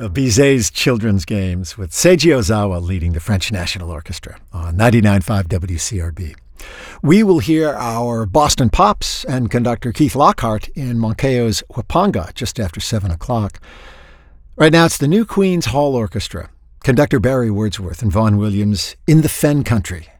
the Bizet's Children's Games with Seiji Ozawa leading the French National Orchestra on 99.5 WCRB. We will hear our Boston Pops and conductor Keith Lockhart in Moncayo's Huapanga just after 7 o'clock. Right now, it's the New Queen's Hall Orchestra, conductor Barry Wordsworth and Vaughan Williams in the Fen Country